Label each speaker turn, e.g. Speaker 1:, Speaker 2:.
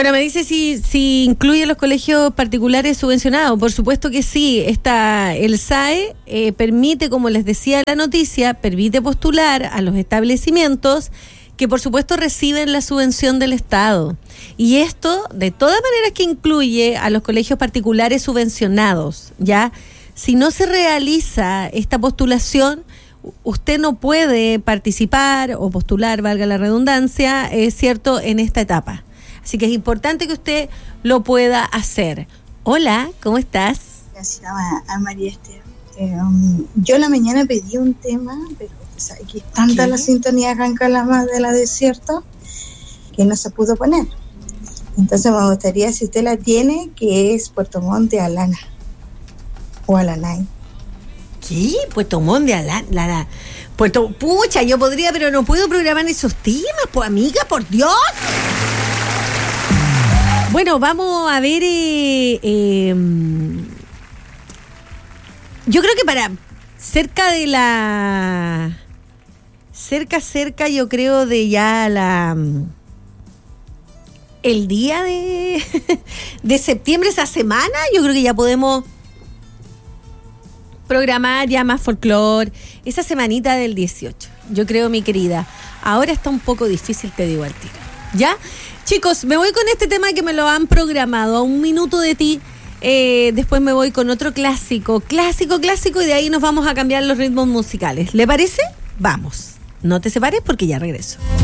Speaker 1: Bueno, me dice si incluye los colegios particulares subvencionados. Por supuesto que sí. El SAE permite, como les decía la noticia, permite postular a los establecimientos que por supuesto reciben la subvención del Estado. Y esto, de todas maneras, que incluye a los colegios particulares subvencionados, ¿ya? Si no se realiza esta postulación, usted no puede participar o postular, valga la redundancia, es cierto, en esta etapa. Así que es importante que usted lo pueda hacer. Hola, ¿cómo estás?
Speaker 2: Gracias a María Esther. Yo en la mañana pedí un tema, pero ¿sabes que es tanta la sintonía acá en Calama de la Desierto que no se pudo poner? Entonces me gustaría, si usted la tiene, que es Puerto Montt de Alana o Alanay.
Speaker 1: ¿Qué? Puerto Montt de Alana. Pucha, yo podría, pero no puedo programar esos temas, pues amiga, por Dios. Bueno, vamos a ver. Yo creo que para cerca de la. Cerca, yo creo de ya el día de septiembre, esa semana, yo creo que ya podemos programar ya más folclore, esa semanita del 18. Yo creo, mi querida. Ahora está un poco difícil, te digo al tiro. ¿Ya? Chicos, me voy con este tema que me lo han programado, A un minuto de ti. Después me voy con otro clásico, y de ahí nos vamos a cambiar los ritmos musicales. ¿Le parece? Vamos. No te separes porque ya regreso.